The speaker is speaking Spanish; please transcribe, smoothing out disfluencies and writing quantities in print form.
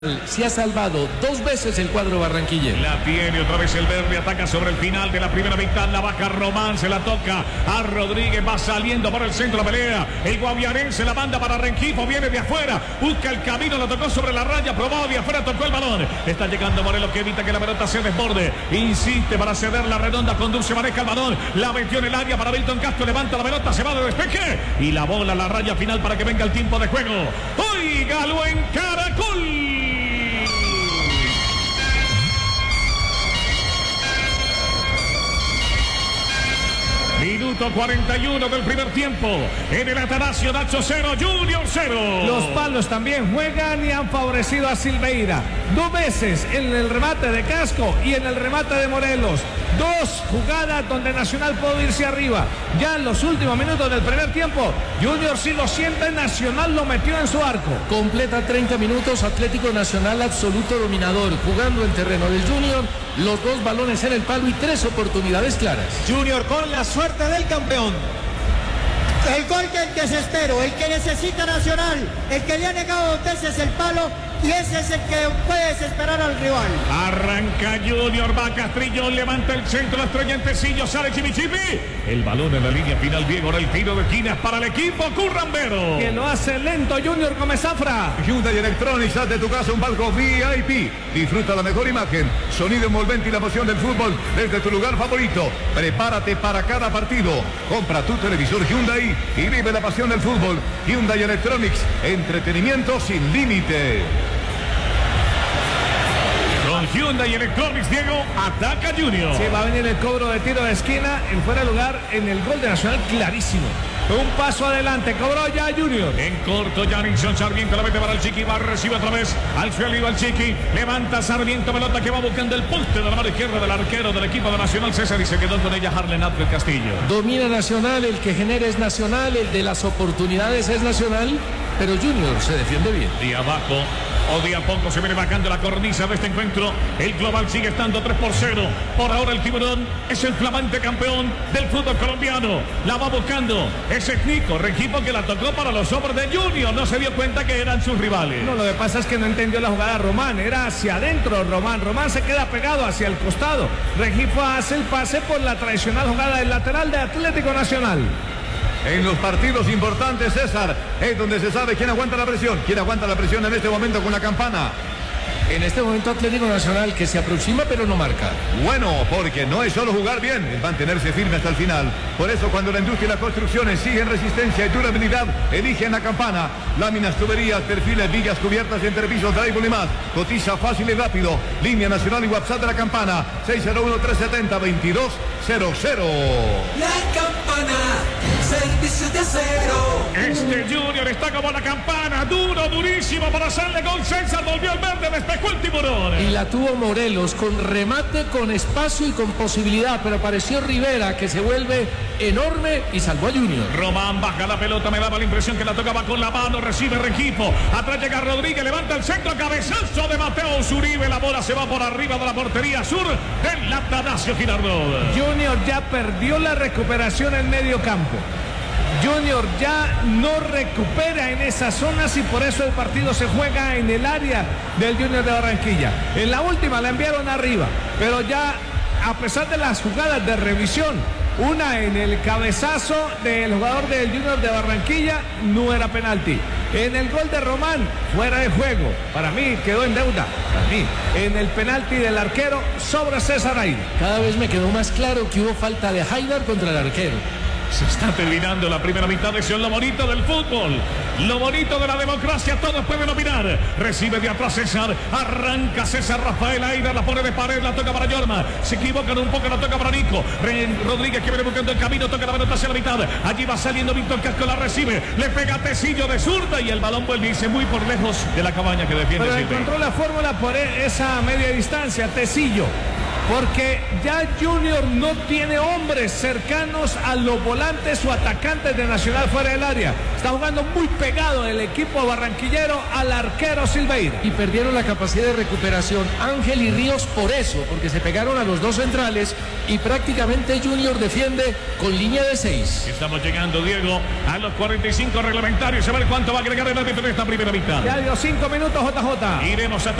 Se ha salvado 2 veces el cuadro barranquillero. La tiene otra vez el verde, ataca sobre el final de la primera mitad, la baja Román, se la toca a Rodríguez, va saliendo por el centro de la pelea, el guaviarense la manda para Rengifo, viene de afuera, busca el camino, la tocó sobre la raya, probado de afuera, tocó el balón, está llegando Morelos que evita que la pelota se desborde, insiste para ceder la redonda, conduce, maneja el balón, la metió en el área para Milton Castro, levanta la pelota, se va de despeje y la bola a la raya final para que venga el tiempo de juego. Óigalo en Caracol. Minuto 41 del primer tiempo. En el Atanasio, Nacho 0, Junior 0. Los palos también juegan y han favorecido a Silveira. 2 veces en el remate de Casco y en el remate de Morelos. 2 jugadas donde Nacional pudo irse arriba. Ya en los últimos minutos del primer tiempo, Junior sí lo siente, Nacional lo metió en su arco. Completa 30 minutos, Atlético Nacional absoluto dominador, jugando en terreno del Junior, los 2 balones en el palo y 3 oportunidades claras. Junior con la suerte del campeón. El gol que se espero, el que necesita Nacional, el que le ha negado 2 veces el palo, y ese es el que puede desesperar al rival. Arranca Junior, va Castrillo, levanta el centro, la estrella en Tecillo, sale Chimichipi. El balón en la línea final, Diego, el tiro de esquinas para el equipo currambero. Que lo hace lento Junior Gómez Zafra. Hyundai Electronics, haz de tu casa un palco VIP. Disfruta la mejor imagen, sonido envolvente y la emoción del fútbol desde tu lugar favorito. Prepárate para cada partido. Compra tu televisor Hyundai y vive la pasión del fútbol. Hyundai Electronics, entretenimiento sin límite. Con Hyundai Electronics, Diego, ataca Junior. Sí, va a venir el cobro de tiro de esquina en fuera de lugar en el gol de Nacional, clarísimo. Un paso adelante, cobró ya Junior. En corto, Janison Sarmiento la mete para el Chiqui, va, recibe otra vez al suelo, iba el Chiqui, levanta Sarmiento, pelota que va buscando el poste de la mano izquierda del arquero del equipo de Nacional, César, y se quedó con ella Harlen Apple Castillo. Domina Nacional, el que genera es Nacional, el de las oportunidades es Nacional, pero Junior se defiende bien. De abajo o de a poco se viene bajando la cornisa de este encuentro. El global sigue estando 3-0. Por ahora el Tiburón es el flamante campeón del fútbol colombiano. La va buscando ese Nico Rengifo, que la tocó para los hombres de Junior. No se dio cuenta que eran sus rivales. No, lo que pasa es que no entendió la jugada Román. Era hacia adentro Román. Román se queda pegado hacia el costado. Rengifo hace el pase por la tradicional jugada del lateral de Atlético Nacional. En los partidos importantes, César, es donde se sabe quién aguanta la presión. ¿Quién aguanta la presión en este momento con la campana? En este momento Atlético Nacional, que se aproxima pero no marca. Bueno, porque no es solo jugar bien, es mantenerse firme hasta el final. Por eso cuando la industria y las construcciones exigen resistencia y durabilidad, eligen la campana. Láminas, tuberías, perfiles, vigas, cubiertas, entrepisos, drywall y más. Cotiza fácil y rápido. Línea nacional y WhatsApp de la campana, 601-370-2200. La campana, servicio de acero. Este Junior está como la campana, duro, durísimo para hacerle gol. César volvió al verde, despejó el Tiburón. Y la tuvo Morelos con remate, con espacio y con posibilidad, pero apareció Rivera, que se vuelve enorme y salvó a Junior. Román baja la pelota, me daba la impresión que la tocaba con la mano, recibe Rengifo, atrás llega Rodríguez, levanta el centro, cabezazo de Mateo Zuribe, la bola se va por arriba de la portería sur del Atanasio Girardot. Junior ya perdió la recuperación en medio campo. Junior ya no recupera en esas zonas y por eso el partido se juega en el área del Junior de Barranquilla. En la última la enviaron arriba, pero ya a pesar de las jugadas de revisión, una en el cabezazo del jugador del Junior de Barranquilla, no era penalti. En el gol de Román, fuera de juego. Para mí quedó en deuda. Para mí, en el penalti del arquero sobre César Aire. Cada vez me quedó más claro que hubo falta de Haidar contra el arquero. Se está terminando la primera mitad de acción, lo bonito del fútbol, lo bonito de la democracia, todos pueden opinar. Recibe de atrás César, arranca César Rafael Aida, la pone de pared, la toca para Yorma, se equivocan un poco, la toca para Nico. Rodríguez que viene buscando el camino, toca la pelota hacia la mitad, allí va saliendo Víctor Casco, la recibe, le pega Tecillo de zurda y el balón vuelve y se muy por lejos de la cabaña que defiende. Pero encontró la fórmula por esa media distancia, Tecillo. Porque ya Junior no tiene hombres cercanos a los volantes o atacantes de Nacional fuera del área. Está jugando muy pegado el equipo barranquillero al arquero Silveira. Y perdieron la capacidad de recuperación Ángel y Ríos por eso, porque se pegaron a los dos centrales y prácticamente Junior defiende con línea de 6. Estamos llegando, Diego, a los 45 reglamentarios. A ver cuánto va a agregar el árbitro en esta primera mitad. Ya dio 5 minutos, JJ. Iremos a